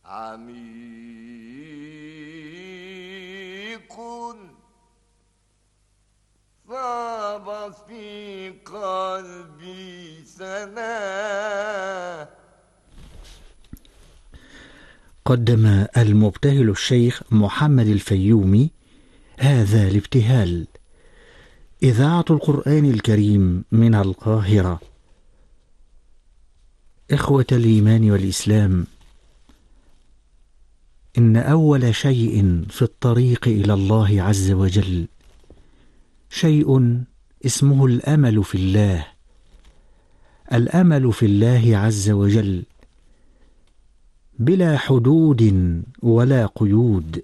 عميق صاب في قلبي سنا. قدم المبتهل الشيخ محمد الفيومي هذا الابتهال. إذاعة القرآن الكريم من القاهرة. إخوة الإيمان والإسلام، إن أول شيء في الطريق إلى الله عز وجل شيء اسمه الأمل في الله. الأمل في الله عز وجل بلا حدود ولا قيود.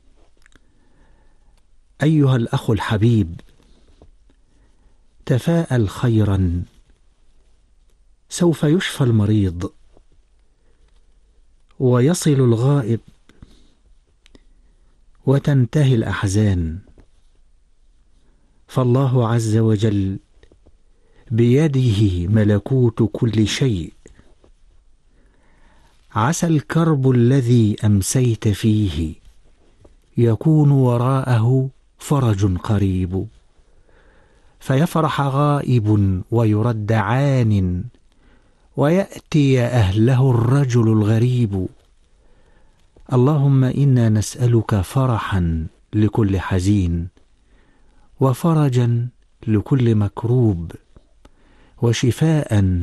أيها الأخ الحبيب، تفاءل خيرا، سوف يشفى المريض ويصل الغائب وتنتهي الأحزان، فالله عز وجل بيده ملكوت كل شيء. عسى الكرب الذي أمسيت فيه يكون وراءه فرج قريب، فيفرح غائب ويرد عان، ويأتي أهله الرجل الغريب. اللهم إنا نسألك فرحا لكل حزين، وفرجا لكل مكروب، وشفاء